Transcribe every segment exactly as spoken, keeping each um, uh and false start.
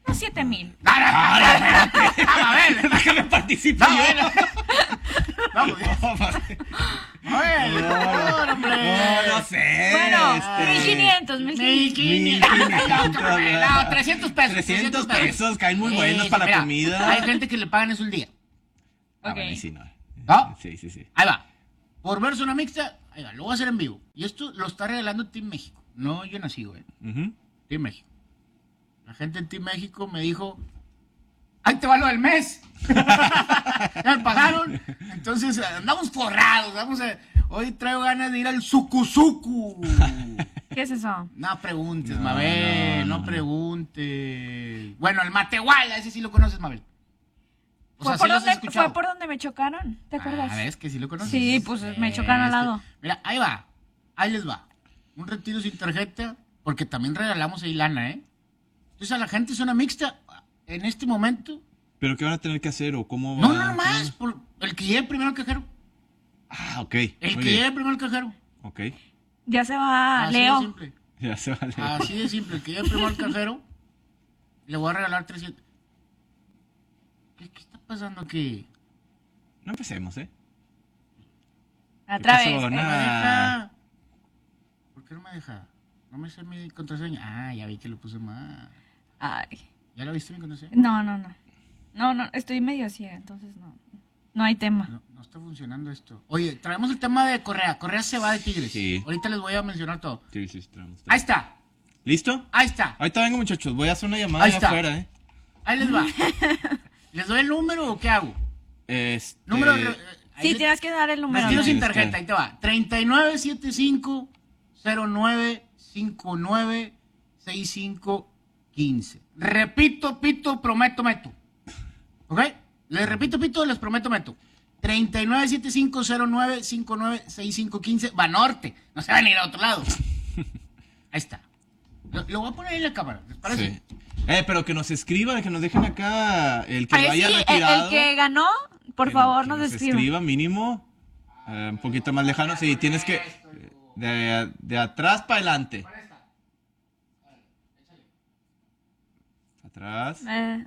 unos siete mil. No, no, no, no, espérate. A ver, déjame participar. No, no, no, hombre. No, no sé. Bueno, este, mil quinientos, mil Mil quinientos. quinientos. No, trescientos pesos. trescientos pesos, caen muy buenos Sí, para mira, la comida. Hay gente que le pagan eso el día. Ah, Ok. bueno, sí, no. ¿No? Sí, sí, sí. Ahí va. Por ver zona mixta, ahí va, lo voy a hacer en vivo. Y esto lo está regalando Team México. No, yo nací, güey. Ujú. Team México. La gente en Team México me dijo, ahí te va lo del mes. Ya me pagaron. Entonces andamos forrados. Vamos a... Hoy traigo ganas de ir al Sucuzucu. ¿Qué es eso? No preguntes, No, Mabel, no, no, no. preguntes. Bueno, el Matehuala, ese sí lo conoces, Mabel. O Fue, sea, por sí lo has donde, escuchado. fue por donde me chocaron, ¿te acuerdas? Ah, ¿ves que sí lo conoces? Sí, pues me chocaron al lado. Mira, ahí va, ahí les va. Un retiro sin tarjeta, porque también regalamos ahí lana, ¿eh? Entonces a la gente zona mixta, en este momento... ¿Pero qué van a tener que hacer o cómo No, va? no, no más, por el que llegue primero al cajero. Ah, ok. El muy que bien. llegue primero al cajero. Ok. Ya se va Así de Leo. simple. Ya se vale. Así de simple, el que llegue primero al cajero, le voy a regalar trescientos. ¿Qué, qué está pasando aquí? No empecemos, ¿eh? Otra ¿Qué vez. pasó? eh. No me Nah. deja. ¿Por qué no me deja? No me sé mi contraseña. Ah, ya vi que lo puse mal. Ay. ¿Ya lo viste mi contraseña? No, no, no. No, no, estoy medio ciega, entonces no. No hay tema. No, no está funcionando esto. Oye, traemos el tema de Correa. Correa se va de Tigres. Sí. Ahorita les voy a mencionar todo. Sí, sí, estamos. Ahí está. ¿Listo? Ahí está. Ahorita vengo, muchachos. Voy a hacer una llamada Ahí allá está. afuera, ¿eh? Ahí les va. ¿Les doy el número o qué hago? Este... Número. eh, ahí Sí, le- tienes que dar el número. Retiro ¿no? sin Tienes que- tarjeta. Ahí te va. treinta y nueve setenta y cinco cero nueve cincuenta y nueve sesenta y cinco quince. Repito, pito, prometo, meto. ¿Ok? Les repito, pito, les prometo, meto. treinta y nueve setenta y cinco cero nueve cincuenta y nueve sesenta y cinco quince. Va norte. No se van a ir a otro lado. Ahí está. Lo, lo voy a poner ahí en la cámara. ¿Les parece? Sí. Eh, pero que nos escriban, que nos dejen acá el que Ay, lo haya sí, el, retirado. el que ganó, por que- favor, que nos nos escriba. escriba mínimo. eh, un poquito más lejano. Sí, tienes que... De, de atrás para adelante. Atrás. Eh,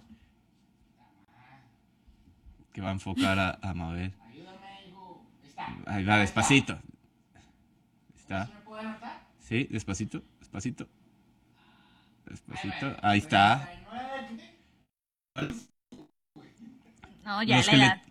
Que va a enfocar a, a Mabel. Ayúdame, hijo. Ahí está. Ahí va, despacito. Está. ¿Me puede anotar? Sí, despacito, despacito. Despacito. Ahí está. no, ya Los la que, le, edad.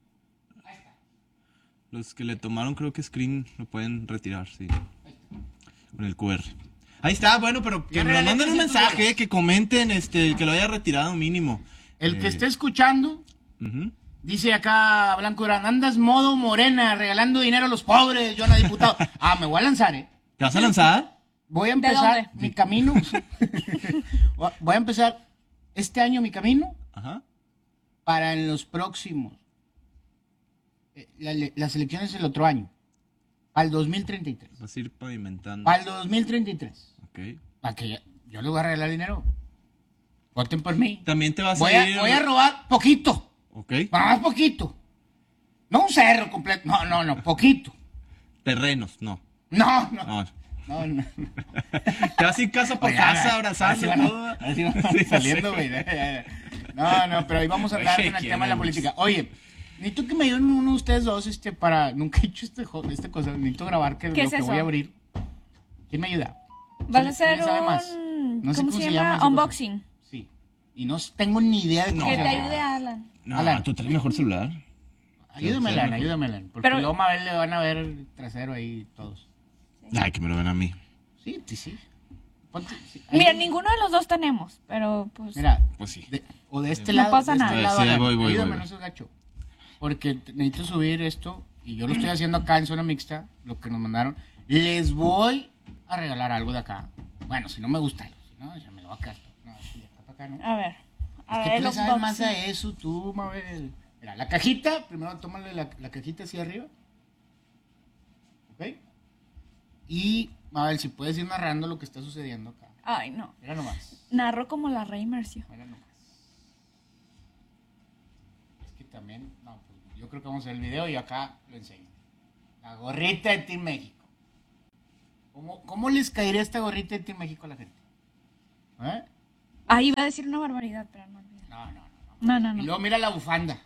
los que le tomaron creo que screen lo pueden retirar, sí. Con el Q R. Ahí está, bueno, pero que Ya nos regalé manden un trescientos mensaje, dólares. que comenten este, el que lo haya retirado mínimo. El que Eh, esté escuchando, ujú. dice acá Blanco Durán, andas modo morena, regalando dinero a los pobres, yo no diputado. Ah, me voy a lanzar, ¿eh? ¿Te vas a lanzar? Voy a empezar dónde? mi camino. Voy a empezar este año mi camino Ajá. para en los próximos. eh, la- las elecciones el otro año. Para el dos mil treinta y tres. Vas a ir pavimentando. Para el dos mil treinta y tres. Ok. Para que ya- yo les voy a regalar dinero. Voten por mí. También te vas Voy a a, ir... voy a robar poquito. Ok. Más poquito. No un cerro completo. No, no, no. Poquito. Terrenos, no. No, no. No. No, no. Te vas a ir casa por Oye, casa, ahora- abrazando ahora sí todo. van a- ahora sí van Sí, saliendo, sí. güey. No, no, pero ahí vamos a hablar Oye, con el ¿quién tema de la es? política. Oye, necesito que me ayuden uno de ustedes dos, este, para... Nunca he hecho este, jo- esta cosa. Necesito grabar que, ¿Qué lo es que eso? voy a abrir. ¿Quién me ayuda? Vas a ¿Quién- hacer quién sabe más? un... No sé ¿Cómo cómo se se llama? llama esa cosa. Unboxing. Sí. Y no tengo ni idea de cómo No. Que se te llama. ayude a Alan. No, Alan. tú traes mejor celular. Ayúdame, Sí, Alan, sí. ayúdame, Alan. Porque Pero- luego a Mabel le van a ver el trasero ahí todos. Ay, que me lo ven a mí. Sí, sí, sí. Ponte, sí. Mira, Ahí- ninguno de los dos tenemos, pero pues... Mira, Pues sí. de- o de este No lado. pasa de nada. Este Sí, lado, sí, Alan. voy, voy, Ayúdame, voy. no seas gacho. Porque te- necesito subir esto. Y yo lo estoy haciendo acá en zona mixta. Lo que nos mandaron. Les voy a regalar algo de acá. Bueno, si no me gusta. Si no, ya me lo va a quedar. No, sí, de acá para acá, ¿no? A ver. A Es que ver, tú le el sabes más unboxing. a eso, tú, Mabel. Mira, la cajita. Primero tómale la, la cajita hacia arriba. ¿Ok? Y, Mabel, si puedes ir narrando lo que está sucediendo acá. Ay, no. Mira nomás. Narro como la Rey Mercio. Mira nomás. Es que también, no, pues yo creo que vamos a ver el video y acá lo enseño. La gorrita de Team México. ¿Cómo, cómo les caería esta gorrita de Team México a la gente? ¿Eh? Ah, iba a decir una barbaridad, pero no olvidé. No, no, no. No, no, Y no. luego mira la bufanda.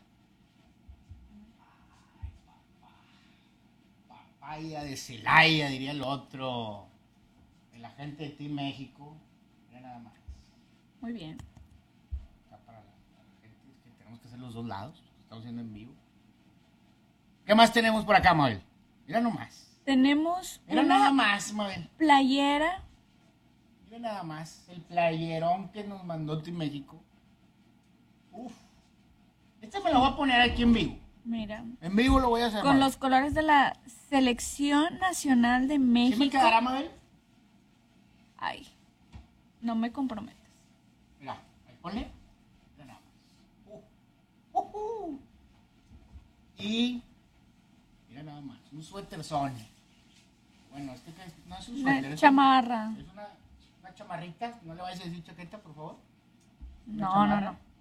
Papaya de Celaya, diría el otro. El agente de Team México. Mira nada más. Muy bien. Acá para la, para la gente que tenemos que hacer los dos lados. Estamos haciendo en vivo. ¿Qué más tenemos por acá, Mabel? Mira nomás. Tenemos Mira una nada más, Mabel. playera. Mira nada más. El playerón que nos mandó Team México. Uf. Este me lo voy a poner aquí en vivo. Mira. En vivo lo voy a hacer. Con Mabel. los colores de la Selección Nacional de ¿Sí México. me quedará, Mabel? Ay, no me comprometas. Mira, ahí ponle. Mira nada más. Uh, uh, uh. Y mira nada más, un suéter son. Bueno, este que es- no es un suéter, Una es, chamarra. un- es una, una chamarrita. No le vayas a decir chaqueta, por favor. Una No, no, chamarra. no.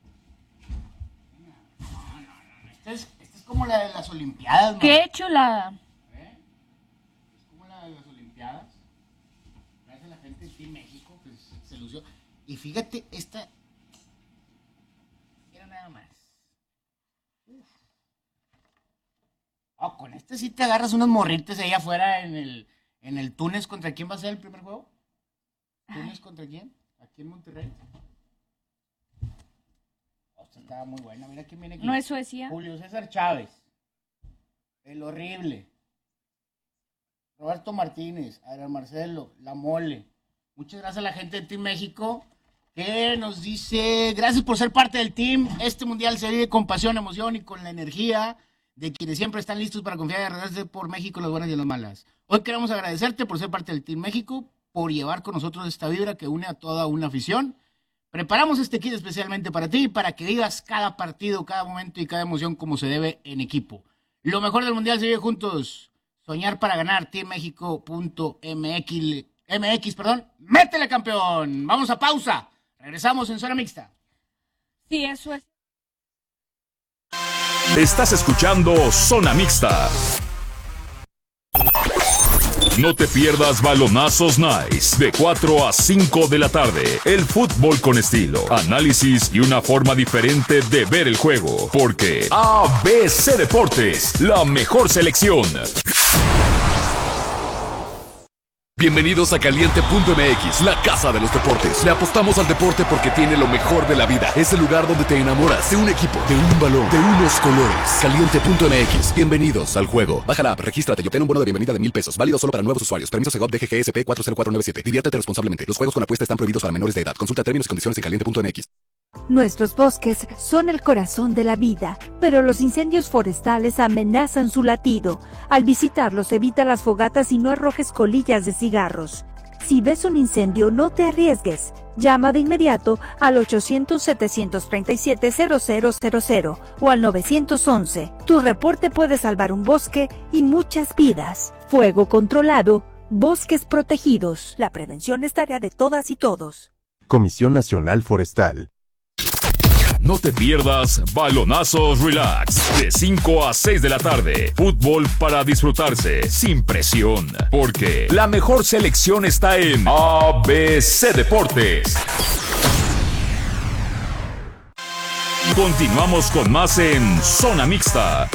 Esta es, esta es como la de las Olimpiadas, man. ¡Qué chulada! ¿Eh? Es como la de las Olimpiadas. Gracias a la gente de Team México que se, se lució. Y fíjate, esta. Mira nada más. Uf. Oh, con este sí te agarras unos morritos ahí afuera en el, en el Túnez. ¿Contra quién va a ser el primer juego? ¿Túnez contra quién? Aquí en Monterrey. Oh, esta estaba muy buena. Mira quién viene aquí. ¿No es Suecia? Julio César Chávez. El horrible. Roberto Martínez, Adrián Marcelo, La Mole. Muchas gracias a la gente de Team México que nos dice, gracias por ser parte del team. Este mundial se vive con pasión, emoción y con la energía de quienes siempre están listos para confiar y arreglarse por México, las buenas y las malas. Hoy queremos agradecerte por ser parte del Team México, por llevar con nosotros esta vibra que une a toda una afición. Preparamos este kit especialmente para ti, para que vivas cada partido, cada momento y cada emoción como se debe en equipo. Lo mejor del mundial se vive juntos. Soñar para ganar, team méxico punto m x, M X, perdón. ¡Métele, campeón! Vamos a pausa. Regresamos en zona mixta. Sí, es Suecia. Estás escuchando Zona Mixta. No te pierdas Balonazos Nice de cuatro a cinco de la tarde. El fútbol con estilo, análisis y una forma diferente de ver el juego. Porque A B C Deportes, la mejor selección. Bienvenidos a Caliente punto m x, la casa de los deportes. Le apostamos al deporte porque tiene lo mejor de la vida. Es el lugar donde te enamoras de un equipo, de un balón, de unos colores. Caliente punto m x. Bienvenidos al juego. Baja la app, regístrate y obtén un bono de bienvenida de mil pesos. Válido solo para nuevos usuarios. Permiso Segov D G G S P cuatro cero cuatro nueve siete. Diviértete responsablemente. Los juegos con apuesta están prohibidos para menores de edad. Consulta términos y condiciones en caliente punto m x. Nuestros bosques son el corazón de la vida, pero los incendios forestales amenazan su latido. Al visitarlos, evita las fogatas y no arrojes colillas de cigarros. Si ves un incendio, no te arriesgues. Llama de inmediato al ochocientos, setecientos treinta y siete, cero cero cero cero o al nueve once. Tu reporte puede salvar un bosque y muchas vidas. Fuego controlado, bosques protegidos. La prevención es tarea de todas y todos. Comisión Nacional Forestal. No te pierdas Balonazos Relax de cinco a seis de la tarde. Fútbol para disfrutarse sin presión. Porque la mejor selección está en A B C Deportes. Continuamos con más en Zona Mixta.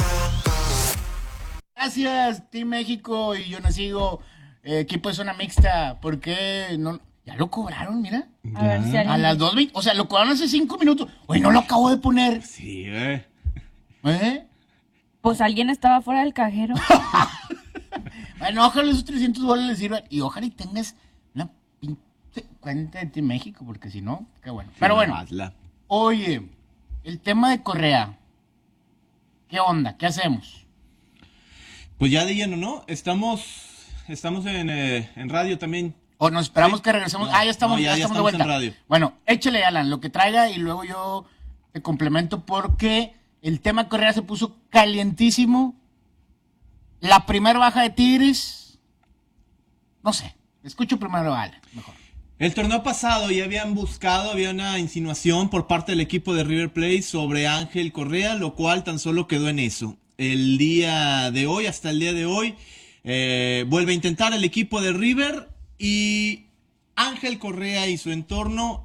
Gracias, Team México. Y yo no sigo eh, equipo de zona mixta. ¿Por qué no? Ya lo cobraron, mira. A ver si A alguien... las dos veinte. O sea, lo cobraron hace cinco minutos. Oye, no lo acabo de poner. Sí, eh. ¿Eh? Pues alguien estaba fuera del cajero. Bueno, ojalá esos trescientos dólares les sirvan. Y ojalá y tengas una pinche cuenta de Team México, porque si no, qué bueno. Pero bueno, Hazla. oye, el tema de Correa. ¿Qué onda? ¿Qué hacemos? Pues ya de lleno, ¿no? Estamos, estamos en, eh, en radio también. O nos esperamos Sí. que regresemos. No, ah, ya estamos, no, ya, ya- ya estamos de estamos vuelta. en radio. Bueno, échale, Alan, lo que traiga y luego yo te complemento porque el tema Correa se puso calientísimo. La primera baja de Tigres. No sé. Escucho primero a Alan, mejor. El torneo pasado ya habían buscado, había una insinuación por parte del equipo de River Plate sobre Ángel Correa, lo cual tan solo quedó en eso. El día de hoy, hasta el día de hoy, eh, vuelve a intentar el equipo de River y Ángel Correa y su entorno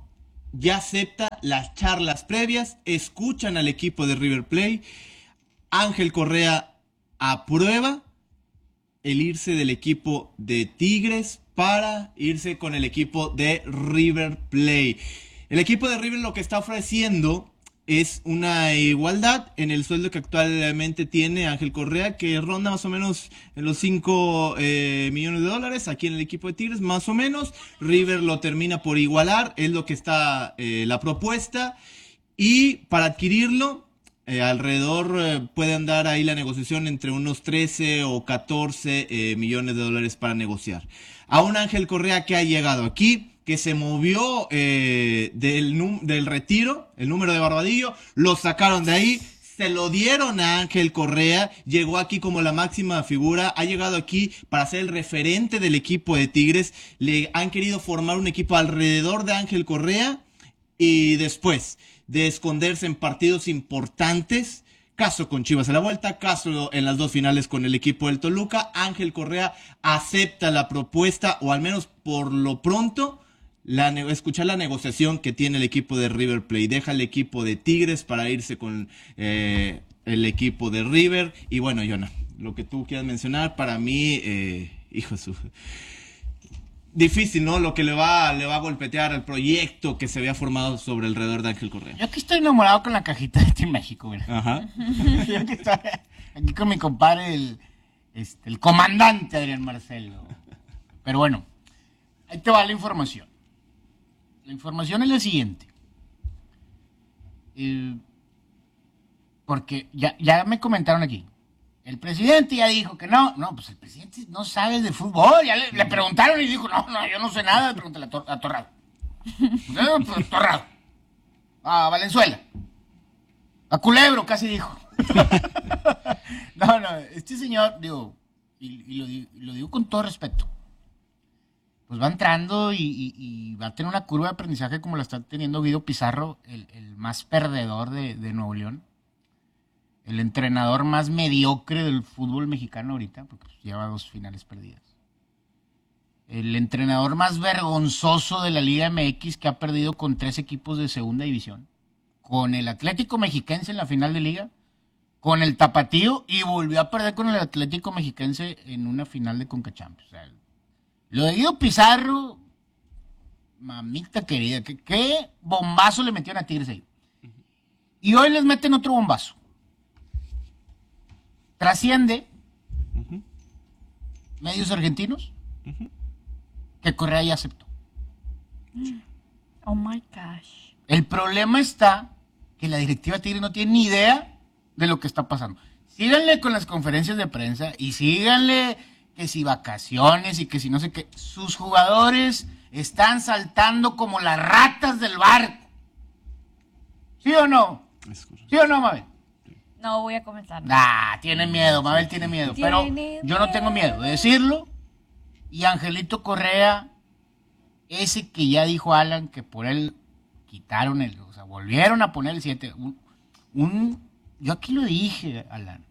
ya acepta las charlas previas, escuchan al equipo de River Plate. Ángel Correa aprueba el irse del equipo de Tigres para irse con el equipo de River Plate. El equipo de River lo que está ofreciendo es una igualdad en el sueldo que actualmente tiene Ángel Correa, que ronda más o menos en los cinco eh, millones de dólares aquí en el equipo de Tigres, más o menos. River lo termina por igualar, es lo que está eh, la propuesta. Y para adquirirlo, eh, alrededor eh, puede andar ahí la negociación entre unos trece o catorce eh, millones de dólares para negociar. A un Ángel Correa que ha llegado aquí, que se movió eh, del, num- del retiro, el número de Barbadillo, lo sacaron de ahí, se lo dieron a Ángel Correa, llegó aquí como la máxima figura, ha llegado aquí para ser el referente del equipo de Tigres, le han querido formar un equipo alrededor de Ángel Correa y después de esconderse en partidos importantes, caso con Chivas a la vuelta, caso en las dos finales con el equipo del Toluca, Ángel Correa acepta la propuesta, o al menos por lo pronto, La, escuchar la negociación que tiene el equipo de River Plate. Deja el equipo de Tigres para irse con eh, el equipo de River. Y bueno, Jonah, lo que tú quieras mencionar, para mí, eh, hijo de su... difícil, ¿no? Lo que le va, le va a golpetear al proyecto que se había formado sobre alrededor de Ángel Correa. Yo aquí estoy enamorado con la cajita de Team México, mira. Ajá. Yo aquí estoy aquí con mi compadre, el, este, el comandante Adrián Marcelo. Pero bueno, ahí te va la información. La información es la siguiente. Eh, porque ya, ya me comentaron aquí. El presidente ya dijo que no. No, pues el presidente no sabe de fútbol. Ya le, le preguntaron y dijo, no, no, yo no sé nada. Pregúntale a, Tor, a Torrado. No, pues, Torrado. A Valenzuela. A Culebro, casi dijo. No, no, este señor, digo, y, y, lo, y lo digo con todo respeto, pues va entrando y, y, y va a tener una curva de aprendizaje como la está teniendo Guido Pizarro, el, el más perdedor de, de Nuevo León, el entrenador más mediocre del fútbol mexicano ahorita, porque pues, lleva dos finales perdidas. El entrenador más vergonzoso de la Liga M X, que ha perdido con tres equipos de segunda división, con el Atlético Mexiquense en la final de Liga, con el Tapatío, y volvió a perder con el Atlético Mexiquense en una final de Conca Champions. O sea, lo de Guido Pizarro, mamita querida, ¿qué, qué bombazo le metieron a Tigres ahí? Y hoy les meten otro bombazo. Trasciende, uh-huh. medios argentinos, uh-huh. que Correa ya aceptó. Oh my gosh. El problema está que la directiva Tigres no tiene ni idea de lo que está pasando. Síganle con las conferencias de prensa y síganle que si vacaciones y que si no sé qué. Sus jugadores están saltando como las ratas del barco. ¿Sí o no? ¿Sí o no, Mabel? No voy a comentar. Nah, tiene miedo, Mabel tiene miedo. Pero yo no tengo miedo de decirlo. Y Angelito Correa, ese que ya dijo Alan que por él quitaron el, o sea, volvieron a poner el siete. Un, un, yo aquí lo dije, Alan.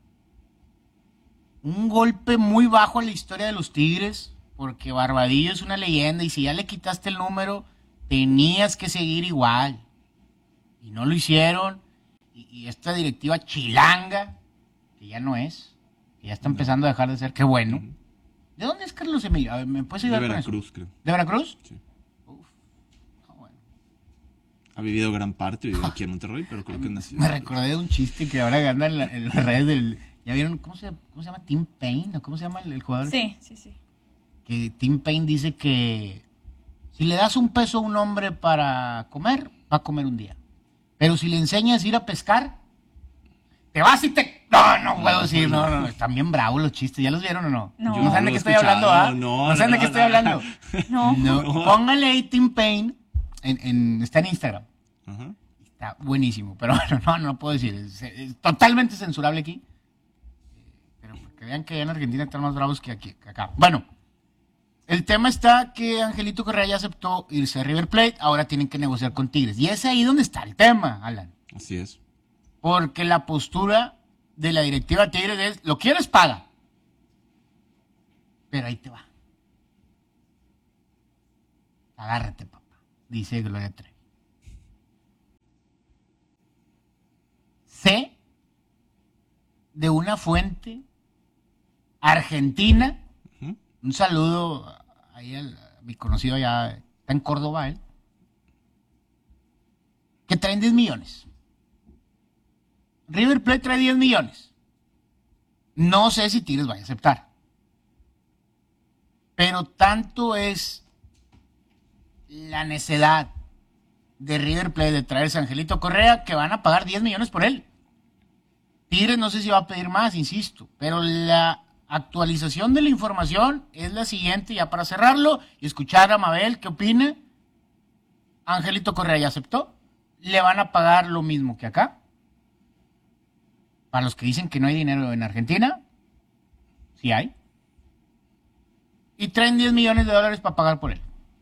Un golpe muy bajo a la historia de los Tigres, porque Barbadillo es una leyenda y si ya le quitaste el número, tenías que seguir igual. Y no lo hicieron. Y, y esta directiva chilanga, que ya no es, que ya está empezando a dejar de ser, qué bueno. ¿De dónde es Carlos Emilio? A ver, ¿me puedes ayudar de con Veracruz, eso? creo. ¿De Veracruz? Sí. Uf. No, bueno. Ha vivido gran parte, vive aquí en Monterrey, pero creo que nació. Me recordé de un chiste que ahora anda en, la, en las redes del... ¿Ya vieron cómo se, cómo se llama? Tim Payne, ¿o cómo se llama el, el jugador? Sí, sí, sí. Que Tim Payne dice que si le das un peso a un hombre para comer, va a comer un día. Pero si le enseñas a ir a pescar, te vas y te... No, no puedo decir, no, no, no, están bien bravos los chistes, ¿ya los vieron o no? No. Yo no saben de lo qué he estoy escuchado, hablando, ¿ah? no, No saben no, de qué estoy no, hablando. No. No, No. póngale ahí Tim Payne, en, en, está en Instagram. Ajá. Está buenísimo, pero bueno, no, no puedo decir, es, es totalmente censurable aquí. Pero que vean que en Argentina están más bravos que aquí, que acá. Bueno, el tema está que Angelito Correa ya aceptó irse a River Plate, ahora tienen que negociar con Tigres. Y es ahí donde está el tema, Alan. Así es. Porque la postura de la directiva de Tigres es, lo quieres, paga. Pero ahí te va. Agárrate, papá, dice Gloria Trevi. de una fuente argentina. Ujú. Un saludo ahí al, a mi conocido allá, está en Córdoba él, que traen diez millones. River Plate trae diez millones. No sé si Tigres vaya a aceptar. Pero tanto es la necedad de River Plate de traerse a Angelito Correa que van a pagar diez millones por él. Tigres no sé si va a pedir más, insisto, pero la actualización de la información es la siguiente, ya para cerrarlo y escuchar a Mabel qué opina. Angelito Correa ya aceptó, le van a pagar lo mismo que acá. Para los que dicen que no hay dinero en Argentina, sí hay. Y traen diez millones de dólares para pagar por él.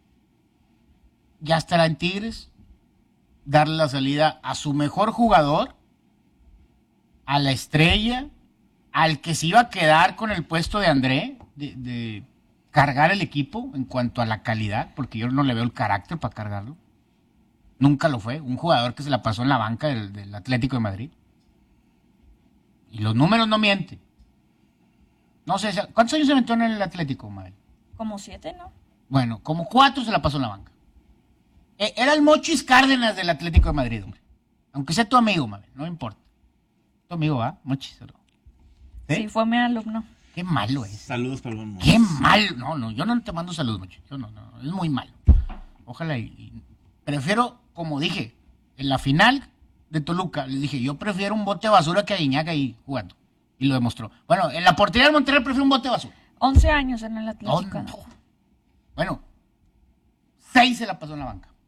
Ya estará en Tigres darle la salida a su mejor jugador, a la estrella, al que se iba a quedar con el puesto de André, de, de cargar el equipo en cuanto a la calidad, porque yo no le veo el carácter para cargarlo. Nunca lo fue. Un jugador que se la pasó en la banca del, del Atlético de Madrid. Y los números no mienten. No sé, ¿cuántos años se metió en el Atlético, Mabel? Como siete, ¿no? Bueno, como cuatro se la pasó en la banca. E- Era el Mochis Cárdenas del Atlético de Madrid, hombre. Aunque sea tu amigo, Mabel, no importa. Tu amigo, ¿va? Mochis. ¿no? Sí, ¿Eh? fue mi alumno. Qué malo es. Saludos para el buen Qué Mochis. malo. No, no, yo no te mando saludos, Mochis. Yo no, no, es muy malo. Ojalá y, y prefiero, como dije, en la final de Toluca, les dije, yo prefiero un bote de basura que a Guiñac ahí jugando. Y lo demostró. Bueno, en la portería del Monterrey prefiero un bote de basura. once años en el No, Atlético. no. Bueno, seis se la pasó en la banca.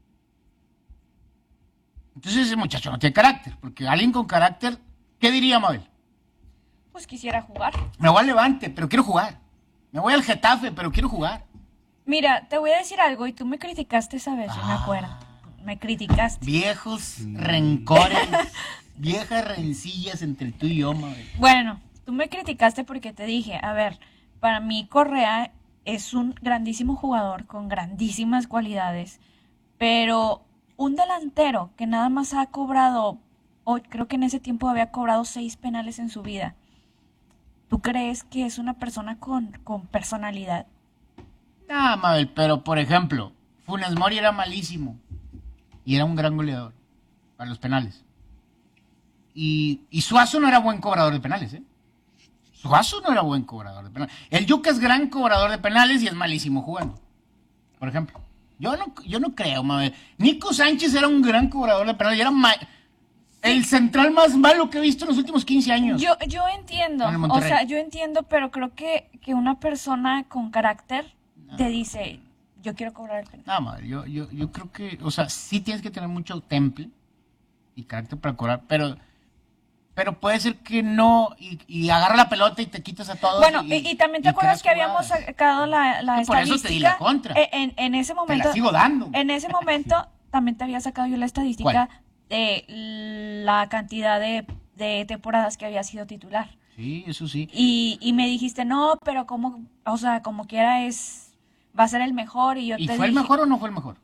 Entonces ese muchacho no tiene carácter, porque alguien con carácter, ¿qué diría Mabel? Pues quisiera jugar. Me voy al Levante, pero quiero jugar. Me voy al Getafe, pero quiero jugar. Mira, te voy a decir algo y tú me criticaste esa vez, yo me Ah. acuerdo. Me criticaste. Viejos rencores, viejas rencillas entre tú y yo, Mabel. Bueno, tú me criticaste porque te dije, a ver, para mí Correa es un grandísimo jugador con grandísimas cualidades, pero un delantero que nada más ha cobrado, o creo que en ese tiempo había cobrado seis penales en su vida, ¿tú crees que es una persona con, con personalidad? No, Mabel, pero por ejemplo, Funes Mori era malísimo y era un gran goleador para los penales. Y, y Suazo no era buen cobrador de penales, ¿eh? Suazo no era buen cobrador de penales. El Yuca es gran cobrador de penales y es malísimo jugando. Por ejemplo. Yo no, yo no creo, Mabel. Nico Sánchez era un gran cobrador de penales y era ma- el central más malo que he visto en los últimos quince años. Yo, yo entiendo, Con el o Monterrey. sea, yo entiendo, pero creo que, que una persona con carácter te dice, yo quiero cobrar el penal. No, Mabel, yo, yo, yo creo que, o sea, sí tienes que tener mucho temple y carácter para cobrar, pero, pero puede ser que no, y, y agarra la pelota y te quitas a todos. Bueno, y, y también te y acuerdas creas que habíamos jugadas. sacado la, la Por eso estadística. te di la contra. Eh, En, en ese Te momento, la sigo dando. en ese momento también te había sacado yo la estadística ¿Cuál? de la cantidad de, de temporadas que había sido titular. Sí, eso sí. Y, y me dijiste, no, pero como, o sea, como quiera es, va a ser el mejor. Y yo ¿Y te fue el dije, mejor o no fue el mejor?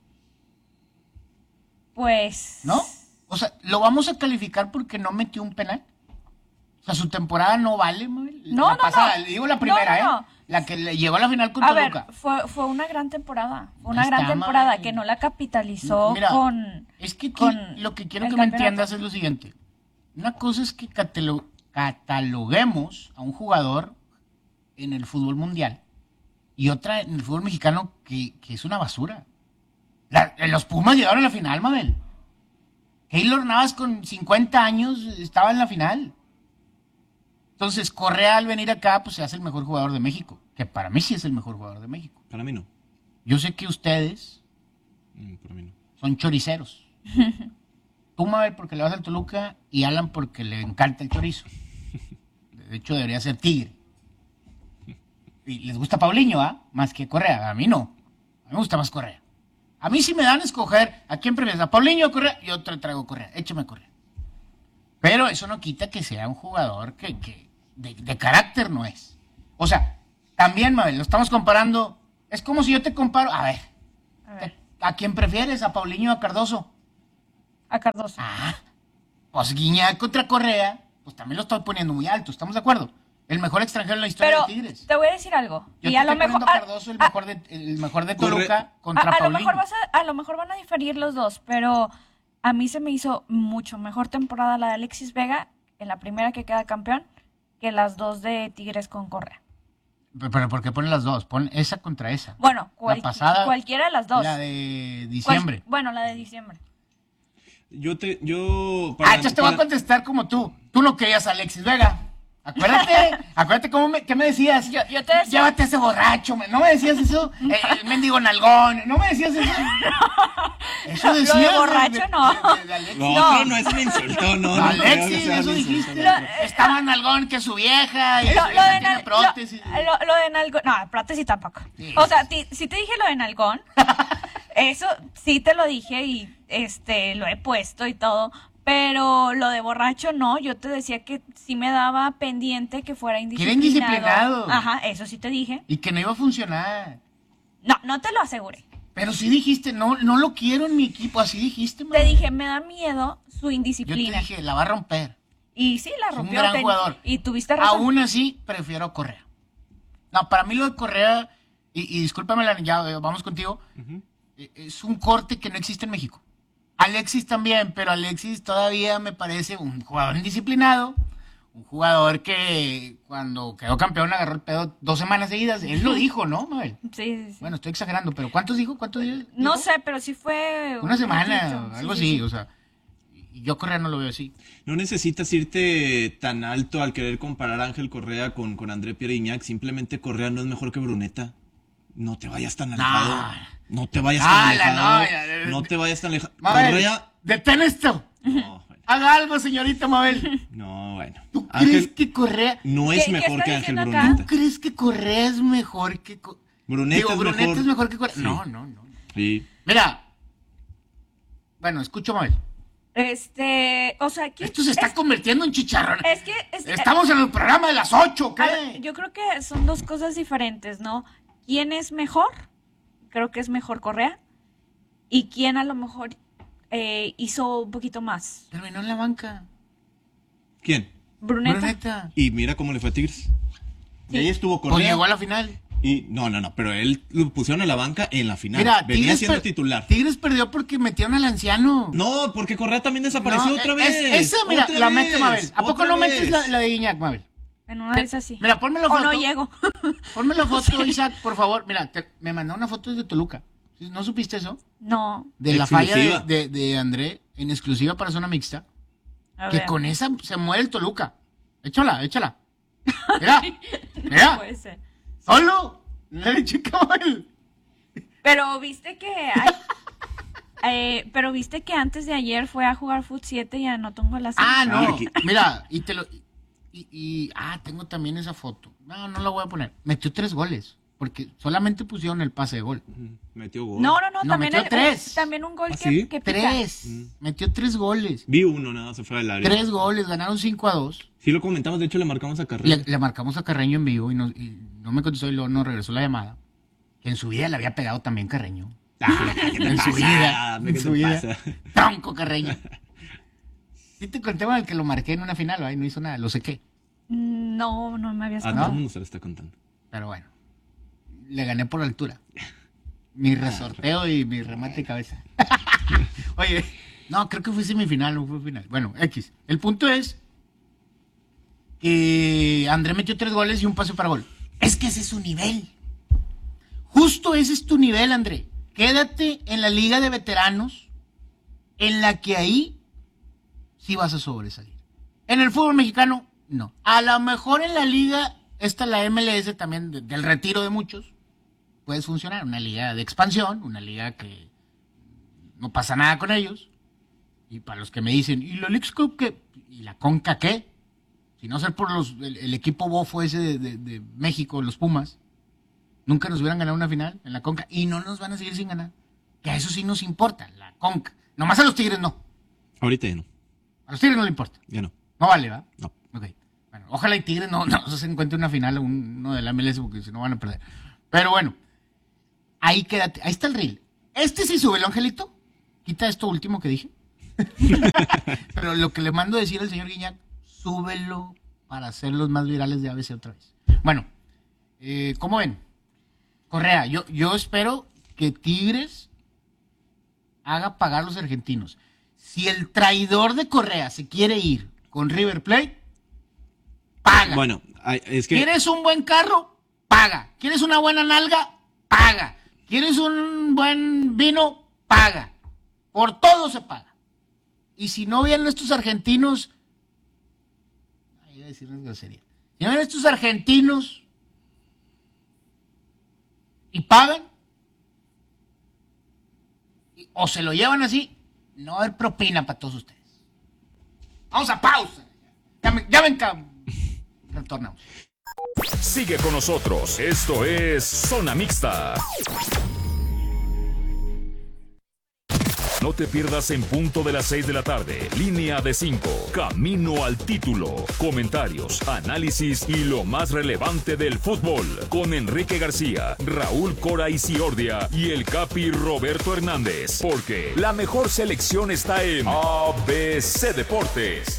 pues... ¿No? O sea, ¿lo vamos a calificar porque no metió un penal? O sea, su temporada no vale, Mabel. No, la no, pasada, no. digo la primera, No, no, ¿eh? La que le llegó a la final con A ver, Toluca. fue, fue una gran temporada, fue una Ahí gran está, temporada Mabel. que no la capitalizó Mira, con... es que aquí con lo que quiero el que me campeonato. entiendas es lo siguiente. Una cosa es que catalo- cataloguemos a un jugador en el fútbol mundial y otra en el fútbol mexicano que, que es una basura. La- los Pumas llegaron a la final, Mabel. Keylor Navas con cincuenta años estaba en la final. Entonces, Correa al venir acá, pues se hace el mejor jugador de México. Que para mí sí es el mejor jugador de México. Para mí no. Yo sé que ustedes Mm, para mí no. son choriceros. Tú, Mabel, porque le vas al Toluca y Alan porque le encanta el chorizo. De hecho, debería ser Tigre. Y les gusta Paulinho, ¿ah? Más que Correa. A mí no. A mí me gusta más Correa. A mí si me dan a escoger a quién prefieres, a Paulinho o Correa, yo te traigo Correa. Échame Correa. Pero eso no quita que sea un jugador que, que de, de carácter no es. O sea, también, Mabel, lo estamos comparando. Es como si yo te comparo. A ver, A ver, ¿a quién prefieres? ¿A Paulinho o a Cardoso? a Cardoso. Ah, pues Guiñac contra Correa pues también lo estoy poniendo muy alto, ¿estamos de acuerdo? El mejor extranjero en la historia Pero de Tigres. te voy a decir algo. Yo y te a lo estoy mejor. poniendo a- Cardoso el a- mejor de, el mejor de Corre- Toluca A, contra a lo Paulino. mejor vas a, a lo mejor van a diferir los dos, pero a mí se me hizo mucho mejor temporada la de Alexis Vega, en la primera que queda campeón, que las dos de Tigres con Correa. Pero, pero ¿por qué ponen las dos? Pon esa contra esa. Bueno, cual- la pasada, cualquiera de las dos. la de Cual- diciembre. bueno, la de diciembre. Yo te, yo... Ah, para- entonces te voy a para- contestar como tú. Tú no querías a Alexis Vega. Acuérdate, acuérdate cómo me, qué me decías. Yo- yo te decía- Llévate a ese borracho. me- ¿No me decías eso? El, el mendigo nalgón. ¿No me decías eso? Eso Lo de decías. borracho, no. de- de Alexis. No, No. no, no es un insulto, no. no creo que Alexis, sea eso un insulto. dijiste. Lo- Estaba nalgón que su vieja. Y Lo, su lo vieja de tiene nal- prótesis. lo- lo- lo de nalgón. No, prótesis tampoco. Sí. O sea, ti- sí te dije lo de nalgón. Eso sí te lo dije y este lo he puesto y todo. Pero lo de borracho no. Yo te decía que sí me daba pendiente que fuera indisciplinado. indisciplinado. Ajá, eso sí te dije. Y que no iba a funcionar. No, no te lo aseguré. Pero sí dijiste, no, no lo quiero en mi equipo. Así dijiste, Te man. dije, me da miedo su Yo te indisciplina. dije, la va a romper. Y sí, la Es un rompió. gran te- jugador. Y tuviste razón. Aún así, prefiero a Correa. No, para mí lo de Correa, y, y discúlpame, la- ya eh, vamos contigo, eh, es un corte que no existe en México. Alexis también, pero Alexis todavía me parece un jugador indisciplinado, un jugador que cuando quedó campeón agarró el pedo dos semanas seguidas. Él lo dijo, ¿no, Mabel? Sí, sí, sí. Bueno, estoy exagerando, pero ¿cuántos dijo? ¿Cuántos dijo? No sé, pero sí fue... Una un semana, poquito. algo Sí, así, sí, sí. o sea, y yo Correa no lo veo así. No necesitas irte tan alto al querer comparar a Ángel Correa con, con André Pierre Gignac. Simplemente Correa no es mejor que Bruneta. No te vayas tan alejado. No te vayas tan Ah, la alejado. novia. No te vayas tan alejado. Mabel, Correa. detén esto. No, bueno. Haga algo, señorita Mabel. No, bueno. ¿Tú crees Ángel que Correa... no es ¿Qué- qué mejor está que Ángel diciendo acá? ¿Tú Bruneta. crees que Correa es mejor que... Co- Bruneta Digo, es Bruneta mejor. es mejor que Correa. Sí. No, no, no. Sí. Mira. Bueno, escucho, Mabel. Este, o sea, ¿quién- Esto se está es, convirtiendo en chicharrón. es que... es- Estamos en el programa de las ocho, a ver, ¿qué? yo creo que son dos cosas diferentes, ¿no? ¿Quién es mejor? Creo que es mejor Correa. ¿Y quién a lo mejor eh, hizo un poquito más? Terminó en la banca. ¿Quién? Bruneta. Bruneta. Y mira cómo le fue a Tigres. Y ahí estuvo Pues Correa. llegó a la final. Y no, no, no, pero él lo pusieron en la banca en la final. Mira, Venía Tigres, siendo per- titular. Tigres perdió porque metieron al anciano. No, porque Correa también desapareció No, otra es- vez. Esa, mira, otra la vez, mete Mabel. ¿A poco otra no vez. metes la, la de Guiñac, Mabel? En una de esas sí. Mira, ponme la O foto. no llego. Ponme la foto, Isaac, por favor. Mira, te- me mandó una foto desde Toluca. ¿No supiste eso? No. De la falla Exclusiva. de, de, de André, en exclusiva para zona mixta. A Que ver. con esa se muere el Toluca. Échala, échala. Mira, mira. Puede ser. Solo. Le chica Mabel. Pero viste que hay- eh, pero viste que antes de ayer fue a jugar Foot siete y anotó un golazo. Ah, no. Ah, aquí. Mira, y te lo. Y, y- ah, tengo también esa foto. No, no la voy a poner. Metió tres goles. Porque solamente pusieron el pase de gol. Ujú, Metió gol. No, no, no, No, también, metió el- tres. un- también un gol ¿Ah, que, sí? que pica. Tres. Mm. Metió tres goles. Vi uno, nada, se fue al área. Tres goles, ganaron cinco a dos. Sí lo comentamos, de hecho le marcamos a Carrera. Le, le marcamos a Carreño en vivo y, nos- y no me contestó y luego nos regresó la llamada. Que en su vida le había pegado también Carreño. Ah, ¿qué te En su pasa? vida, ¿Qué en te su vida. pasa? Tronco Carreño. Sí te conté con el que lo marqué en una final, ¿verdad? Y no hizo nada, lo sé qué. No, no me habías A todo contado. el mundo se lo está contando. Pero bueno, le gané por altura. Mi resorteo y mi remate de cabeza. Oye, no, creo que fue semifinal, no fue final. Bueno, X. El punto es que André metió tres goles y un pase para gol. Es que ese es su nivel. Justo ese es tu nivel, André. Quédate en la liga de veteranos, en la que ahí sí vas a sobresalir. En el fútbol mexicano, no. A lo mejor en la liga, esta la M L S también, de- del retiro de muchos, puedes funcionar. Una liga de expansión, una liga que no pasa nada con ellos. Y para los que me dicen, ¿y la Leagues Cup qué? ¿Y la Conca qué? Si no ser por los, el, el equipo bofo ese de, de- de México, los Pumas, nunca nos hubieran ganado una final en la Conca y no nos van a seguir sin ganar. Que a eso sí nos importa, la Conca. Nomás a los Tigres no. Ahorita ya no, A los Tigres no le importa. ya no. No vale, ¿va? No. Ok. Bueno, ojalá y Tigres no, no se encuentre una final o un- uno de la M L S porque si no van a perder. Pero bueno, ahí quédate. Ahí está el reel. Este sí sube el angelito. Quita esto último que dije. Pero lo que le mando a decir al señor Guiñac, súbelo para hacerlos más virales de A B C otra vez. Bueno, eh, ¿cómo ven? Correa, yo, yo espero que Tigres haga pagar a los argentinos. Si el traidor de Correa se quiere ir con River Plate, paga. Bueno, es que... ¿Quieres un buen carro? Paga. ¿Quieres una buena nalga? Paga. ¿Quieres un buen vino? Paga. Por todo se paga. Y si no vienen estos argentinos... Ay, iba a decir una grosería. Si no vienen estos argentinos y pagan, o se lo llevan así, no va a haber propina para todos ustedes. Vamos a pausa. Ya ven, ya ven, cam- retornamos. Sigue con nosotros. Esto es Zona Mixta. No te pierdas en punto de las seis de la tarde. Línea de cinco. Camino al título. Comentarios, análisis y lo más relevante del fútbol. Con Enrique García, Raúl Cora y Ciordia y el Capi Roberto Hernández. Porque la mejor selección está en A B C Deportes.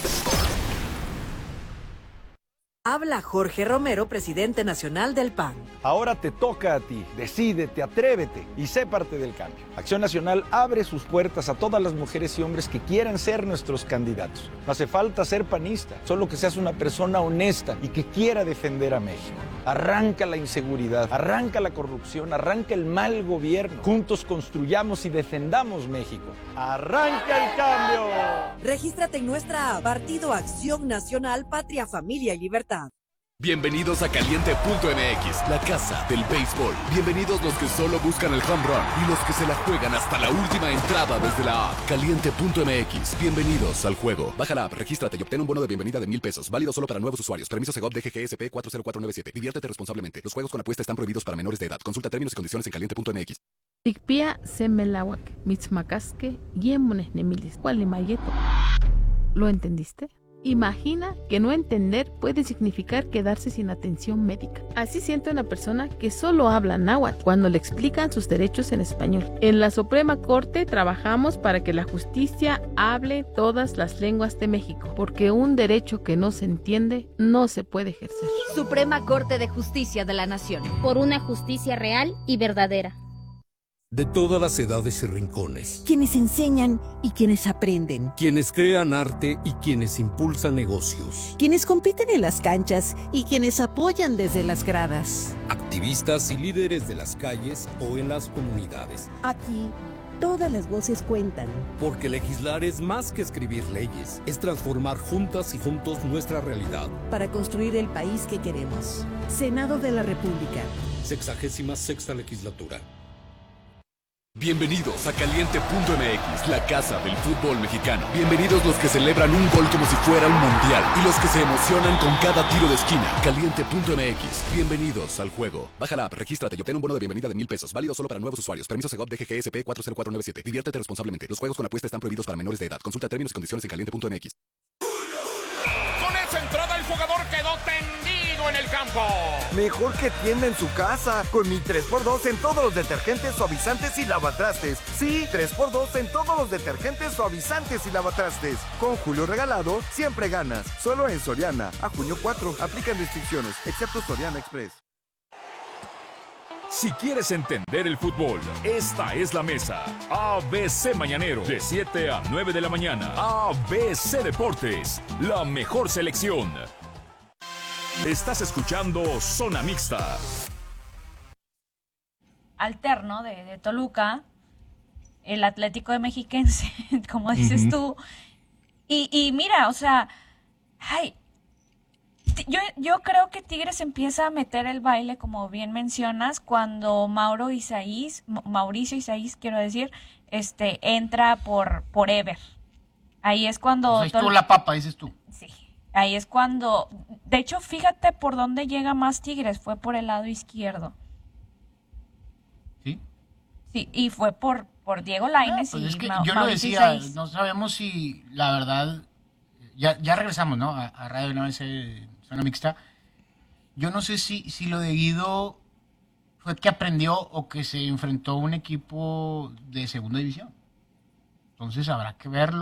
Habla Jorge Romero, presidente nacional del P A N. Ahora te toca a ti. Decídete, atrévete y sé parte del cambio. Acción Nacional abre sus puertas a todas las mujeres y hombres que quieran ser nuestros candidatos. No hace falta ser panista, solo que seas una persona honesta y que quiera defender a México. Arranca la inseguridad, arranca la corrupción, arranca el mal gobierno. Juntos construyamos y defendamos México. ¡Arranca el cambio! Regístrate en nuestra app, Partido Acción Nacional, Patria, Familia y Libertad. Bienvenidos a Caliente punto M X, la casa del béisbol. Bienvenidos los que solo buscan el home run y los que se la juegan hasta la última entrada desde la app. Caliente punto M X, bienvenidos al juego. Baja la app, regístrate y obtén un bono de bienvenida de mil pesos. Válido solo para nuevos usuarios. Permiso Segov D G G S P cuatro cero cuatro nueve siete. Diviértete responsablemente. Los juegos con apuesta están prohibidos para menores de edad. Consulta términos y condiciones en caliente punto M X. Tikpia semelawak, mitzmakaske, yemones nemilis, mayeto. ¿Lo entendiste? Imagina que no entender puede significar quedarse sin atención médica. Así siente una persona que solo habla náhuatl cuando le explican sus derechos en español. En la Suprema Corte trabajamos para que la justicia hable todas las lenguas de México, porque un derecho que no se entiende no se puede ejercer. Suprema Corte de Justicia de la Nación. Por una justicia real y verdadera. De todas las edades y rincones. Quienes enseñan y quienes aprenden. Quienes crean arte y quienes impulsan negocios. Quienes compiten en las canchas y quienes apoyan desde las gradas. Activistas y líderes de las calles o en las comunidades. Aquí, todas las voces cuentan. Porque legislar es más que escribir leyes. Es transformar juntas y juntos nuestra realidad. Para construir el país que queremos. Senado de la República. Sexagésima sexta legislatura. Bienvenidos a Caliente punto M X, la casa del fútbol mexicano. Bienvenidos los que celebran un gol como si fuera un mundial y los que se emocionan con cada tiro de esquina. Caliente punto M X, bienvenidos al juego. Baja la app, regístrate y obtén un bono de bienvenida de mil pesos. Válido solo para nuevos usuarios. Permiso Segov D G G S P cuatro cero cuatro nueve siete. Diviértete responsablemente. Los juegos con apuesta están prohibidos para menores de edad. Consulta términos y condiciones en caliente punto M X. Con esa entrada el jugador quedó tendido en el campo. Mejor que tienda en su casa. Con mi tres por dos en todos los detergentes, suavizantes y lavatrastes. Sí, tres por dos en todos los detergentes, suavizantes y lavatrastes. Con Julio regalado, siempre ganas. Solo en Soriana. A junio cuatro. Aplican restricciones, excepto Soriana Express. Si quieres entender el fútbol, esta es la mesa. A B C Mañanero, de siete a nueve de la mañana. A B C Deportes, la mejor selección. Estás escuchando Zona Mixta. Alterno de, de Toluca, el Atlético de Mexiquense, como dices uh-huh. tú. Y, y mira, o sea, ay, yo, yo creo que Tigres empieza a meter el baile, como bien mencionas, cuando Mauro Isaías, Mauricio Isaías, quiero decir, este, entra por, por Ever. Ahí es cuando... Ahí estuvo la papa, dices tú. Sí. Ahí es cuando, de hecho, fíjate por dónde llega más Tigres, fue por el lado izquierdo. ¿Sí? Sí, y fue por, por Diego Lainez. Ah, pues y es que Ma- yo lo Mauricio decía, Isaías. no sabemos si la verdad, ya, ya regresamos, ¿no? A, a Radio nueve C, Zona Mixta. Yo no sé si, si lo de Guido fue que aprendió o que se enfrentó a un equipo de segunda división. Entonces habrá que verlo.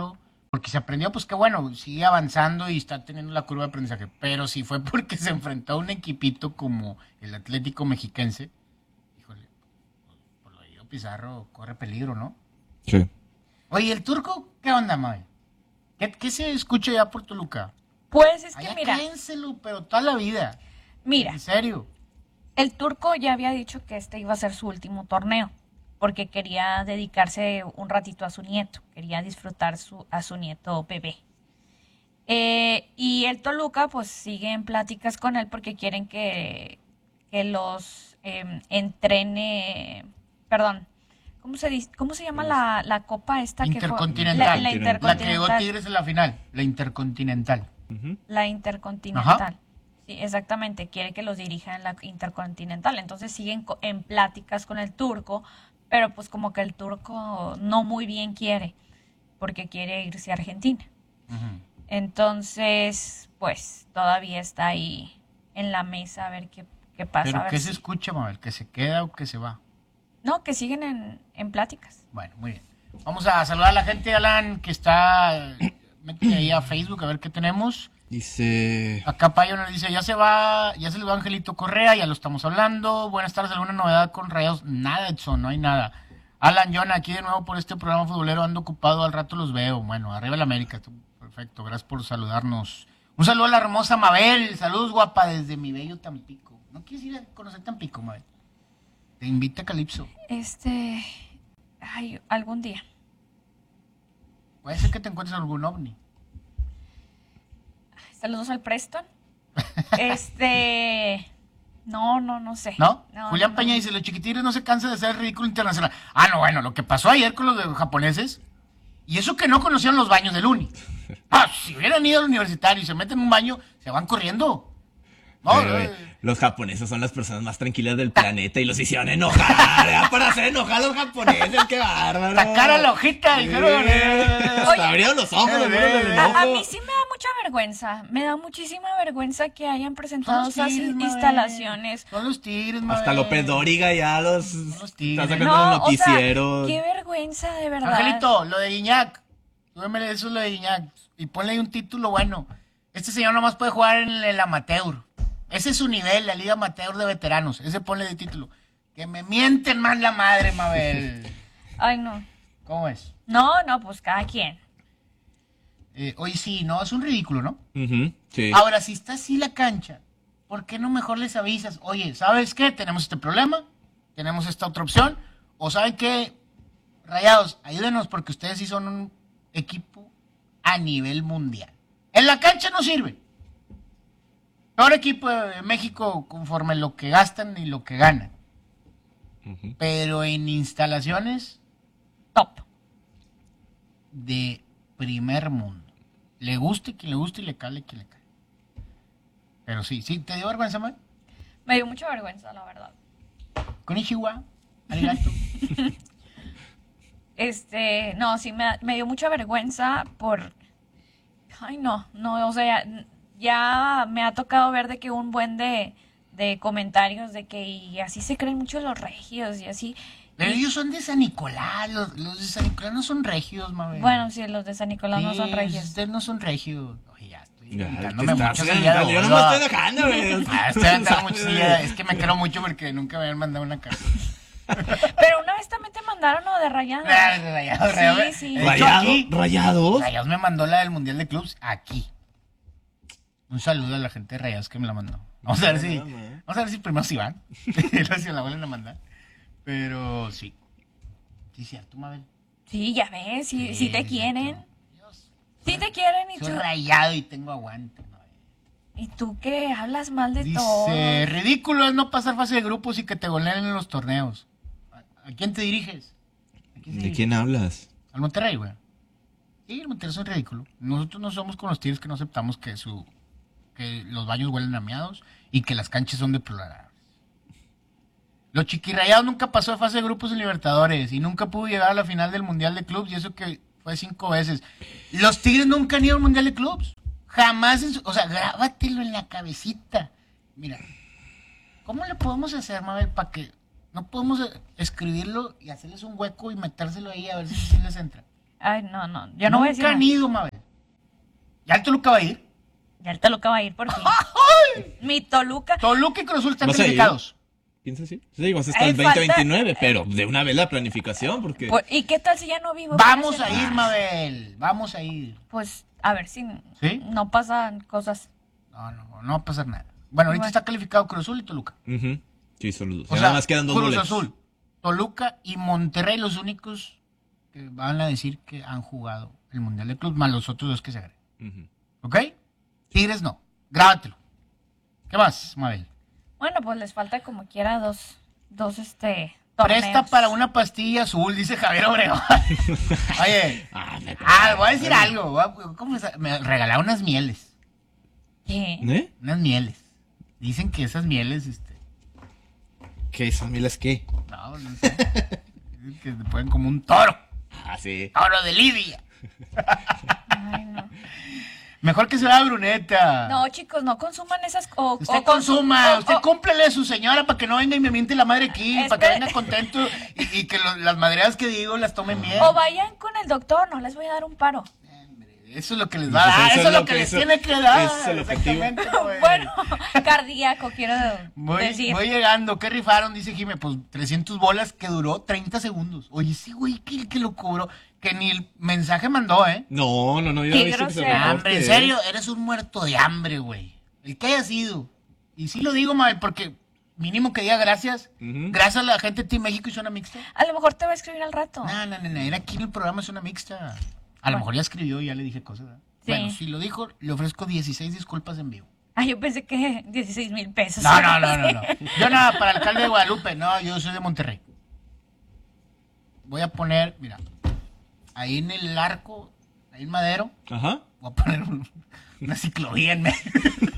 porque se aprendió, pues qué bueno, sigue avanzando y está teniendo la curva de aprendizaje. Pero si fue porque se enfrentó a un equipito como el Atlético Mexiquense, híjole, por lo de Guido Pizarro corre peligro, ¿no? Sí. Oye, ¿el Turco qué onda, Mabel? ¿Qué, qué se escucha ya por Toluca? Pues es que Allá mira, cáenselo, pero toda la vida. mira, En serio. el Turco ya había dicho que este iba a ser su último torneo, porque quería dedicarse un ratito a su nieto, quería disfrutar su, a su nieto bebé. Eh, y el Toluca pues sigue en pláticas con él porque quieren que, que los eh, entrene, perdón, ¿cómo se dice, cómo se llama la, la copa esta que juega? Intercontinental. La, la La que intercontinental. llegó Tigres en la final, la Intercontinental. La Intercontinental. Ajá. Sí, exactamente. Quiere que los dirija en la Intercontinental. Entonces siguen co- en pláticas con el Turco, pero pues como que el Turco no muy bien quiere, porque quiere irse a Argentina. Ujú. Entonces, pues todavía está ahí en la mesa a ver qué, qué pasa. a ¿Pero ver qué si- se escucha, Mabel? ¿Que se queda o que se va? No, que siguen en, en pláticas. Bueno, muy bien. Vamos a saludar a la gente, Alan, que está... Métete ahí a Facebook a ver qué tenemos. Dice... Acá Payo nos dice, ya se va, ya se le va Angelito Correa, ya lo estamos hablando. Buenas tardes, ¿alguna novedad con Rayados? Nada, Edson, no hay nada. Alan, John, aquí de nuevo por este programa futbolero, ando ocupado, al rato los veo. Bueno, arriba la América, perfecto, gracias por saludarnos. Un saludo a la hermosa Mabel, saludos guapa desde mi bello Tampico. ¿No quieres ir a conocer Tampico, Mabel? Te invita a Calipso. Este, ay, algún día. Puede ser que te encuentres algún ovni. Saludos al Preston. Este, no, no, no sé. ¿No? No, Julián no, Peña no. dice, los chiquitines no se cansan de ser ridículo internacional. Ah, no, bueno, lo que pasó ayer con los de- japoneses, y eso que no conocían los baños del Uni. Ah, si hubieran ido al universitario y se meten en un baño, se van corriendo. No, Pero, no, güey, los japoneses son las personas más tranquilas del planeta y los hicieron enojar. Ya para hacer enojar a los japoneses, qué bárbaro. sacar a la hojita, dijeron. Hasta Oye, abrieron los ojos, eh, le vieron el eh, enojo. A, a mí sí me da mucha vergüenza, me da muchísima vergüenza que hayan presentado Son los esas tigres, Mabel. instalaciones. Son los tigres, Mabel. Hasta López Dóriga ya los los está tigres. sacando No, los o sea, noticieros. qué vergüenza, de verdad. Angelito, lo de Guiñac. Súbeme eso, lo de Guiñac. Y ponle ahí un título bueno. Este señor nomás puede jugar en el amateur. Ese es su nivel, la liga amateur de veteranos. Ese ponle de título. Que me mienten más la madre, Mabel. Ay, no. ¿Cómo es? No, no, pues cada quien. Eh, oye, sí, no, es un ridículo, ¿no? Ujú, sí. Ahora, si está así la cancha, ¿por qué no mejor les avisas? Oye, ¿sabes qué? Tenemos este problema, tenemos esta otra opción. O ¿saben qué? Rayados, ayúdenos porque ustedes sí son un equipo a nivel mundial. En la cancha no sirve. Peor equipo de México conforme lo que gastan y lo que ganan. Ujú. Pero en instalaciones, Top. de primer mundo. Le guste quien le guste y le cale quien le cale. Pero sí, sí, ¿te dio vergüenza, man? Me dio mucha vergüenza, la verdad. Konnichiwa, arigato. Este, no, sí, me, me dio mucha vergüenza por... Ay, no, no, o sea, ya me ha tocado ver de que un buen de, de comentarios de que y así se creen mucho los regios y así. Pero Y- ellos son de San Nicolás, los, los de San Nicolás no son regios, mami. Bueno, sí, los de San Nicolás no son regios. Ustedes no son regios. Oye, ya estoy Ya, inventándome te mucho. estás el día de inventando, yo hoy, no me ¿va? estoy dejando, güey. Ah, estoy inventando mucho, sí, ya, es que me quiero mucho porque nunca me habían mandado una carta. Pero una vez también te mandaron lo de Rayados. Ah, de Rayados, Sí, Rayados. sí. De hecho, Rayado- aquí, ¿Rayados? Rayados me mandó la del Mundial de Clubs aquí. Un saludo a la gente de Rayados que me la mandó. Vamos a ver si, vamos a ver si primero si van. Y luego si la vuelven a mandar. Pero sí. Sí, cierto, Mabel. Sí, ya ves, sí, Sí, sí te sí, quieren. Sí te quieren y tú, Soy rayado y tengo aguante, Mabel. y tú que hablas mal de Dice, todo. ridículo es no pasar fase de grupos y que te goleen en los torneos. ¿A, a quién te diriges? ¿A quién se ¿De dirige? quién hablas? Al Monterrey, güey. Sí, el Monterrey es un ridículo. Nosotros no somos con los Tigres que no aceptamos que su que los baños huelen a miados y que las canchas son deplorables. Los chiquirrayados nunca pasó de fase de grupos en Libertadores y nunca pudo llegar a la final del Mundial de Clubs y eso que fue cinco veces. Los Tigres nunca han ido al Mundial de Clubs. Jamás, en su- o sea, grábatelo en la cabecita. Mira, ¿cómo le podemos hacer, Mabel, para que no podemos eh, escribirlo y hacerles un hueco y metérselo ahí a ver si sí les entra? Ay, no, no, yo no voy a decir Nunca han nada. ido, Mabel. ¿Ya el Toluca va a ir? Ya el Toluca va a ir por fin. Mi Toluca. Toluca y Cruz Azul están ¿Vas a ir? calificados. ¿Piensas así? Sí, vas hasta Ay, el veinte falta- veintinueve, pero de una vez la planificación, porque... Por- ¿Y qué tal si ya no vivo? Vamos a ir, Mabel. Vamos a ir. Pues, a ver si ¿Sí? no pasan cosas. No, no, no va a pasar nada. Bueno, ahorita Bueno. está calificado Cruz Azul y Toluca. Ujú. Sí, solo dos. O Ya sea, nada más quedan dos Cruz boletos. Azul, Toluca y Monterrey los únicos que van a decir que han jugado el Mundial de Club, más los otros dos que se agregan. Ujú. ¿Ok? Tigres no. Grábatelo. ¿Qué más, Mabel? Bueno, pues les falta como quiera dos, dos este, torneos. Presta para una pastilla azul, dice Javier Obregón. Oye, Ah, me- ah, voy a decir algo. voy a- ¿Cómo se- Me regalaron unas mieles. ¿Qué? ¿Eh? Unas mieles. Dicen que esas mieles, este, ¿Qué? ¿Esas milas qué? no, no sé. Dicen que te ponen como un toro. Ah, sí. Toro de Lidia. Ay, no. Mejor que se vea Bruneta. No, chicos, no consuman esas cosas. Usted consuma, usted cúmplele a su señora para que no venga y me miente la madre aquí, para que Espere. venga contento y, y que lo- las madreadas que digo las tomen bien. O vayan con el doctor, no les voy a dar un paro. Eso es lo que les va a dar, eso, es lo que, les eso- tiene que dar. ese es el objetivo. Exactamente, güey. Bueno, cardíaco, quiero Voy, decir. voy llegando, ¿qué rifaron? Dice Jimé, pues trescientas bolas que duró treinta segundos. Oye, sí, güey, que, que lo cobró, que ni el mensaje mandó, ¿eh? No, no, no, yo Qué he visto que se grosero. reporte, Hombre, en ¿eh? serio, eres un muerto de hambre, güey. El que haya sido. Y sí lo digo, Mabel, porque mínimo que diga gracias. Ujú. Gracias a la gente de Team México y Zona Mixta. A lo mejor te va a escribir al rato. No, no, no, no, era aquí en el programa Zona Mixta. A lo mejor ya escribió y ya le dije cosas. ¿verdad? Sí. Bueno, si lo dijo, le ofrezco dieciséis disculpas en vivo. Ah, yo pensé que dieciséis mil pesos. No, no, no, no, no. Yo nada, para alcalde de Guadalupe, no, yo soy de Monterrey. Voy a poner, mira, ahí en el arco, ahí en Madero, Ajá. voy a poner un- una ciclovía en medio.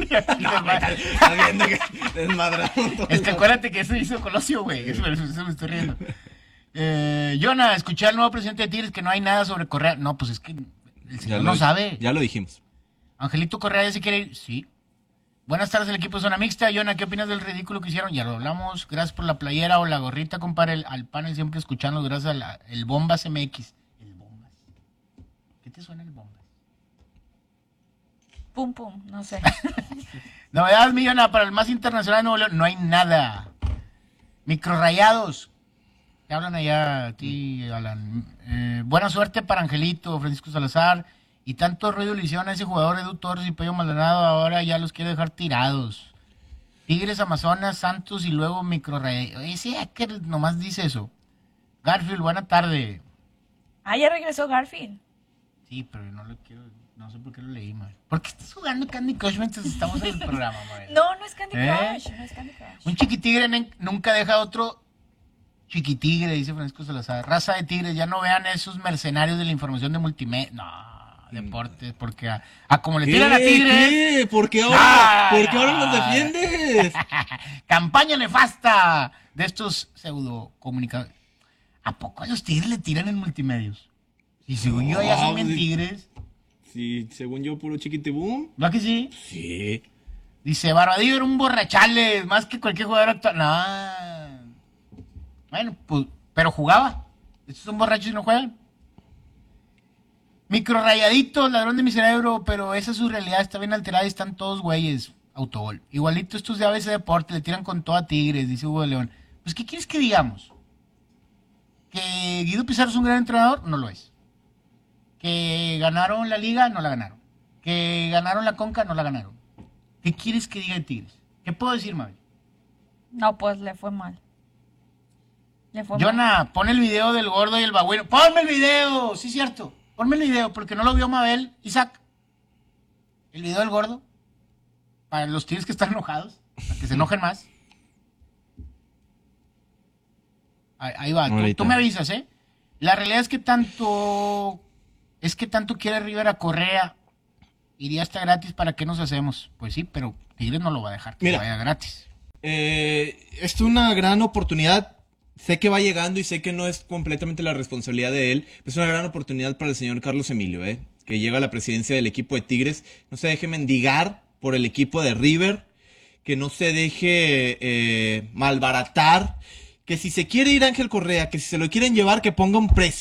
Estás viendo que desmadraron todo. Es que acuérdate que eso hizo Colosio, güey. Eso, eso- eso me estoy riendo. Eh, Jonah, escuché al nuevo presidente de Tigres que no hay nada sobre Correa. No, pues es que el Ya señor lo- no sabe. Ya lo dijimos. Angelito Correa ya se quiere ir. Sí. Buenas tardes, el equipo de Zona Mixta. Jonah, ¿qué opinas del ridículo que hicieron? Ya lo hablamos. Gracias por la playera o la gorrita, compadre. El- al panel siempre escuchando. Gracias al el Bombas M X. El Bombas. ¿Qué te suena el Bombas? Pum, pum, no sé. Novedades, Millona, para el más internacional de Nuevo León. No hay nada. Microrayados. Te hablan allá a ti, Alan. Eh, buena suerte para Angelito, Francisco Salazar. Y tanto ruido le hicieron a ese jugador, Edu Torres y Pello Maldonado. Ahora ya los quiere dejar tirados. Tigres, Amazonas, Santos y luego Microrayados. Ese hacker nomás dice eso. Garfield, buena tarde. Ah, ya regresó Garfield. Sí, pero no lo quiero. No sé por qué lo leí, madre. ¿Por qué estás jugando Candy Crush mientras estamos en el programa, madre? No, no es Candy ¿Eh? Crush, no es Candy Crush. Un chiquitigre nen- nunca deja otro chiquitigre, dice Francisco Salazar. Raza de tigres, ya no vean esos mercenarios de la información de multimedia. No, deportes, porque a, a como le tiran a tigres. ¿Qué? ¿Por qué ahora, Ah, ¿por qué ahora no. nos defiendes? Campaña nefasta de estos pseudo comunicadores. ¿A poco a los tigres le tiran en multimedios? Y según yo ya son bien sí. tigres. Sí, según yo, puro chiquitibum. ¿Va que sí? Sí. Dice, Barbadillo era un borrachales, más que cualquier jugador actual. No. Bueno, pues, pero jugaba. Estos son borrachos y no juegan. Micro rayadito, ladrón de mi cerebro, pero esa es su realidad, está bien alterada y están todos güeyes. Autogol. Igualito estos de A B C Deporte, le tiran con todo a Tigres, dice Hugo de León. Pues, ¿qué quieres que digamos? ¿Que Guido Pizarro es un gran entrenador? No lo es. ¿Que ganaron la liga? No la ganaron. ¿Que ganaron la Conca? No la ganaron. ¿Qué quieres que diga de Tigres? ¿Qué puedo decir, Mabel? No, pues le fue mal. Le fue mal. Jonah, pon el video del gordo y el bagüero. ¡Ponme el video! Sí, cierto. Ponme el video, porque no lo vio Mabel. Isaac. El video del gordo. Para los Tigres que están enojados. Para que se enojen más. Ahí, ahí va. Tú, Ahorita. tú me avisas, ¿eh? La realidad es que tanto... Es que tanto quiere Rivera Correa. Iría hasta gratis, ¿para qué nos hacemos? Pues sí, pero Tigres no lo va a dejar que Mira. vaya gratis. Eh, es una gran oportunidad. Sé que va llegando y sé que no es completamente la responsabilidad de él. Pero es una gran oportunidad para el señor Carlos Emilio, ¿eh? Que llega a la presidencia del equipo de Tigres. No se deje mendigar por el equipo de River. Que no se deje eh, malbaratar. Que si se quiere ir Ángel Correa, que si se lo quieren llevar, que ponga un precio.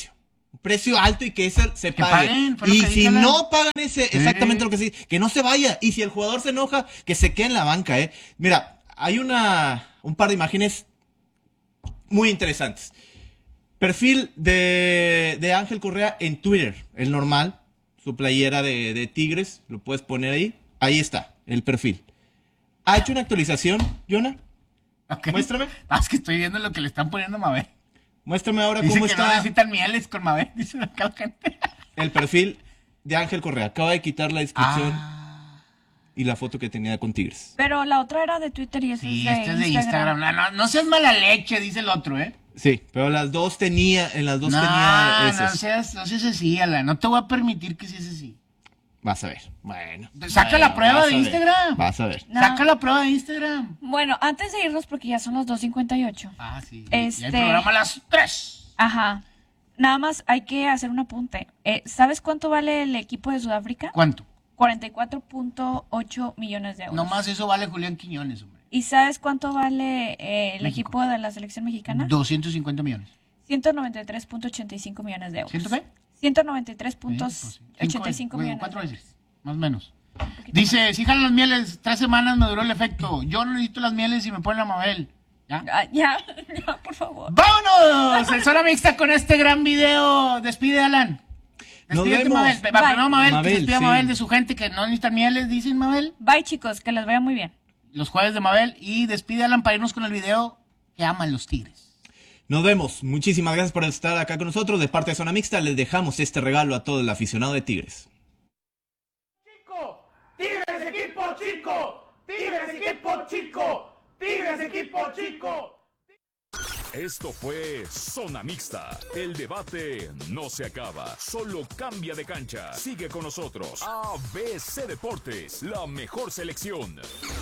Un precio alto y que ese se Que pague. paguen, fue lo Y que si dije, Alan. no pagan ese, exactamente Sí. lo que sí, que no se vaya. Y si el jugador se enoja, que se quede en la banca, ¿eh? Mira, hay una un par de imágenes muy interesantes. Perfil de, de Ángel Correa en Twitter, el normal, su playera de, de Tigres, lo puedes poner ahí. Ahí está, el perfil. ¿Ha hecho una actualización, Jonah? Okay. Muéstrame. Ah, es que estoy viendo lo que le están poniendo a Mabel. Muéstrame ahora Dice cómo que está no necesitan mieles con Mabel, dice acá la gente. el perfil de Ángel Correa. Acaba de quitar la descripción Ah. y la foto que tenía con Tigres. Pero la otra era de Twitter y esa Sí, es de este es de Instagram. Instagram. No, no, no seas mala leche, dice el otro, ¿eh? Sí, pero las dos tenía, en las dos no, tenía no esos. seas, no seas así, Alan. No te voy a permitir que seas así. Vas a ver. Bueno. Saca Bueno, la prueba vas de a ver. Instagram. Vas a ver. No. Saca la prueba de Instagram. Bueno, antes de irnos, porque ya son las dos cincuenta y ocho. Ah, sí. Este- Y el programa a las tres. Ajá. Nada más hay que hacer un apunte. Eh, ¿Sabes cuánto vale el equipo de Sudáfrica? ¿Cuánto? cuarenta y cuatro punto ocho millones de euros. Nomás eso vale Julián Quiñones, hombre. ¿Y sabes cuánto vale eh, el México. equipo de la selección mexicana? doscientos cincuenta millones. ciento noventa y tres punto ochenta y cinco millones de euros. ¿Ciento qué? ciento noventa y tres punto Bien, pues sí. ochenta y cinco Cinco, millones. Cuatro de euros. veces, más o menos. Dice, si jalan las mieles, tres semanas me duró el efecto. Yo no necesito las mieles y me ponen a Mabel. ¿Ya? Ah, ya, ya, por favor. ¡Vámonos! El Zona Mixta con este gran video. Despide, Alan. Nos Despídete, vemos. Mabel. Va, Bye. primero Mabel, Mabel, que despida a sí. Mabel de su gente que no necesitan mieles, dicen Mabel. Bye, chicos, que les vaya muy bien. Los jueves de Mabel. Y despide a Alan para irnos con el video que aman los Tigres. Nos vemos. Muchísimas gracias por estar acá con nosotros. De parte de Zona Mixta les dejamos este regalo a todo el aficionado de Tigres. ¡Tigres equipo chico! ¡Tigres equipo chico! ¡Tigres equipo chico! Esto fue Zona Mixta. El debate no se acaba, solo cambia de cancha. Sigue con nosotros. A B C Deportes, la mejor selección.